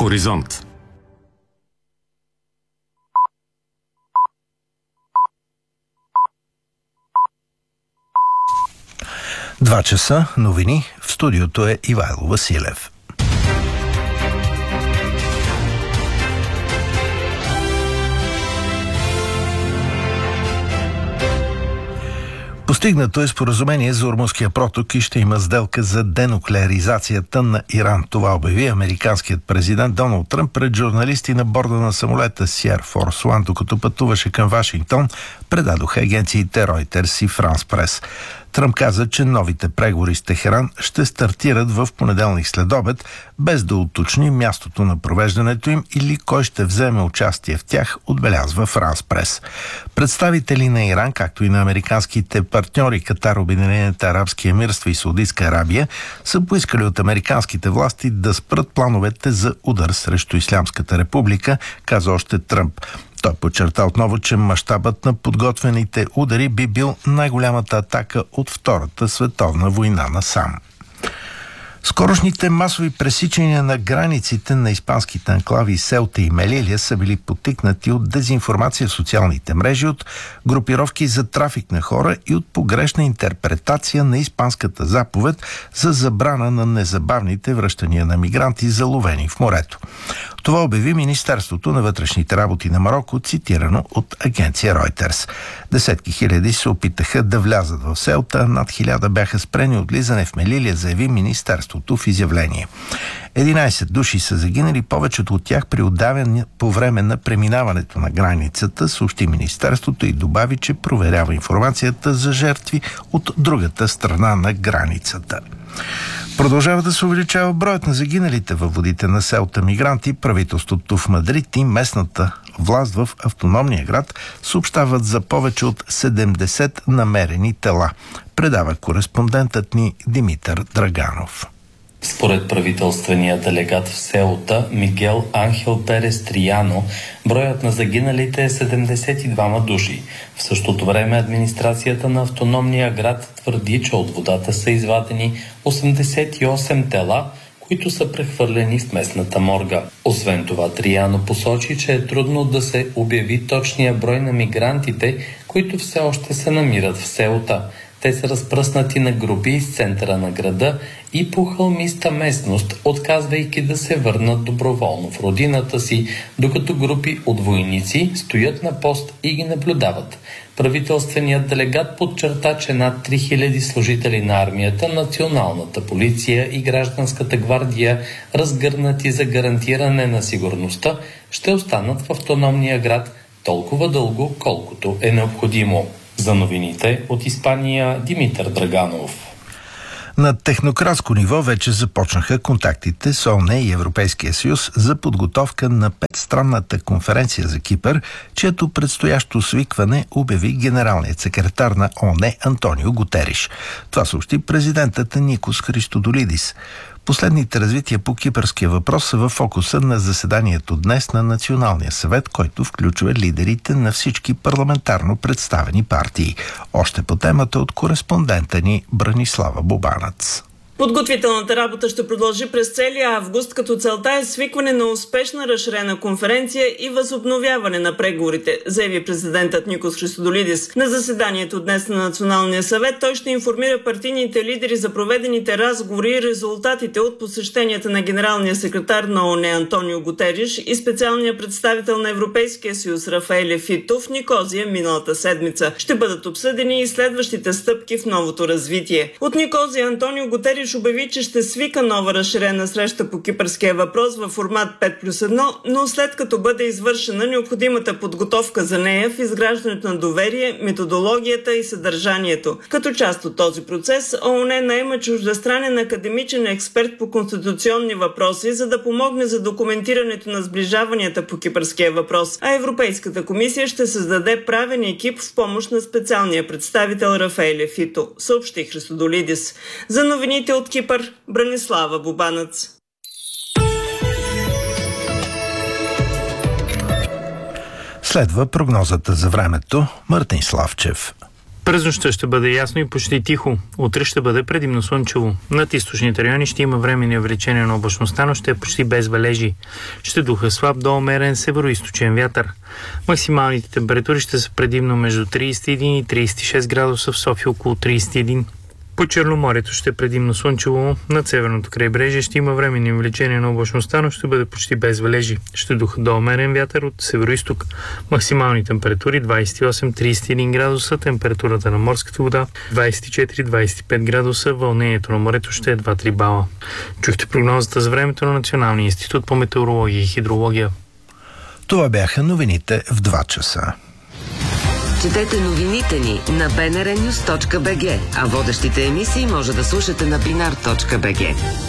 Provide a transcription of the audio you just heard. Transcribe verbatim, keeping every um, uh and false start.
Хоризонт. Два часа, новини. В студиото е Ивайло Василев. Постигнато е споразумение за Ормузския проток и ще има сделка за денуклеаризацията на Иран. Това обяви американският президент Доналд Тръмп пред журналисти на борда на самолета си Air Force One, докато пътуваше към Вашингтон, предадоха агенциите Reuters и France Press. Тръмп каза, че новите преговори с Техеран ще стартират в понеделник след обед, без да уточни мястото на провеждането им или кой ще вземе участие в тях, отбелязва France Press. Представители на Иран, както и на американските партньори Катар, Обединените арабски емирства и Саудитска Арабия, са поискали от американските власти да спрат плановете за удар срещу Ислямската република, каза още Тръмп. Той подчерта отново, че мащабът на подготвените удари би бил най-голямата атака от Втората световна война насам. Скорошните масови пресичания на границите на испанските анклави Селта и Мелилия са били потикнати от дезинформация в социалните мрежи, от групировки за трафик на хора и от погрешна интерпретация на испанската заповед за забрана на незабавните връщания на мигранти, заловени в морето. Това обяви Министерството на вътрешните работи на Мароко, цитирано от агенция Reuters. Десетки хиляди се опитаха да влязат в Селта, над хиляда бяха спрени от влизане в Мелилия, заяви Министерството в изявление. единайсет души са загинали, повечето от тях при удавяне по време на преминаването на границата, съобщи Министерството и добави, че проверява информацията за жертви от другата страна на границата. Продължава да се увеличава броят на загиналите във водите на Селта мигранти. Правителството в Мадрид и местната власт в автономния град съобщават за повече от седемдесет намерени тела, предава кореспондентът ни Димитър Драганов. Според правителствения делегат в Селта Мигел Анхел Перес Трияно, броят на загиналите е седемдесет и двама души. В същото време администрацията на автономния град твърди, че от водата са извадени осемдесет и осем тела, които са прехвърлени в местната морга. Освен това, Трияно посочи, че е трудно да се обяви точния брой на мигрантите, които все още се намират в Селта. Те са разпръснати на групи из центъра на града и по хълмиста местност, отказвайки да се върнат доброволно в родината си, докато групи от войници стоят на пост и ги наблюдават. Правителственият делегат подчерта, че над три хиляди служители на армията, националната полиция и гражданската гвардия, разгърнати за гарантиране на сигурността, ще останат в автономния град толкова дълго, колкото е необходимо. За новините от Испания, Димитър Драганов. На технократско ниво вече започнаха контактите с ООН и Европейския съюз за подготовка на петстранната конференция за Кипър, чието предстоящо свикване обяви генералният секретар на ООН Антонио Гутериш. Това съобщи президентът Никос Христодолидис. Последните развития по кипърския въпрос са в фокуса на заседанието днес на Националния съвет, който включва лидерите на всички парламентарно представени партии. Още по темата от кореспондента ни Бранислава Бобанац. Подготвителната работа ще продължи през целия август, като целта е свикване на успешна разширена конференция и възобновяване на преговорите, заяви президентът Никос Христодолидис. На заседанието днес на Националния съвет той ще информира партийните лидери за проведените разговори и резултатите от посещенията на генералния секретар на ООН Антонио Гутериш и специалния представител на Европейския съюз Рафаеле Фито в Никозия миналата седмица. Ще бъдат обсъдени и следващите стъпки в новото развитие. От Никозия Антонио Гутериш обяви, че ще свика нова разширена среща по кипърския въпрос във формат пет плюс едно, но след като бъде извършена необходимата подготовка за нея в изграждането на доверие, методологията и съдържанието. Като част от този процес, ООН наема чуждестранен академичен експерт по конституционни въпроси, за да помогне за документирането на сближаванията по кипърския въпрос, а Европейската комисия ще създаде правен екип в помощ на специалния представител Рафаеле Фито, съобщи Христодолидис. За новините от Кипър, Бранислава Бобанац. Следва прогнозата за времето. Мартин Славчев. През нощта ще бъде ясно и почти тихо. Утре ще бъде предимно слънчево. Над източните райони ще има временни увеличения на облачността, но ще е почти без валежи. Ще духа слаб до умерен североизточен вятър. Максималните температури ще са предимно между трийсет и един и трийсет и шест градуса, в София около трийсет и един. По Черноморието ще е предимно слънчево, над северното крайбрежие ще има временни увеличения на облачността, но ще бъде почти без валежи. Ще духа до умерен вятър от североизток. Максимални температури двийсет и осем до трийсет и един градуса, температурата на морската вода двийсет и четири до двийсет и пет градуса, вълнението на морето ще е два-три бала. Чухте прогнозата за времето на Националния институт по метеорология и хидрология. Това бяха новините в два часа. Четете новините ни на би ен ар нюз точка би джи, а водещите емисии може да слушате на бинар точка би джи.